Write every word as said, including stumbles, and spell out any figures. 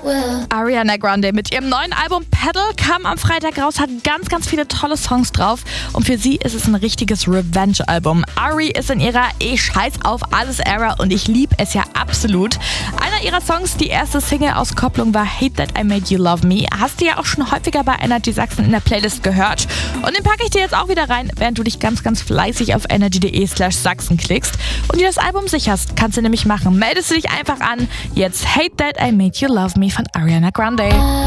Ariana Grande mit ihrem neuen Album Pedal kam am Freitag raus, hat ganz, ganz viele tolle Songs drauf und für sie ist es ein richtiges Revenge-Album. Ari ist in ihrer Ich scheiß auf alles Ära und ich liebe es ja absolut. Einer ihrer Songs, die erste Single-Auskopplung war Hate That I Made You Love Me. Hast du ja auch schon häufiger bei Energy Sachsen in der Playlist gehört. Und den packe ich dir jetzt auch wieder rein, während du dich ganz, ganz fleißig auf energy.de slash Sachsen klickst und dir das Album sicherst. Kannst du nämlich machen. Meldest du dich einfach an. Jetzt Hate That I Made You Love Me von Ariana Grande.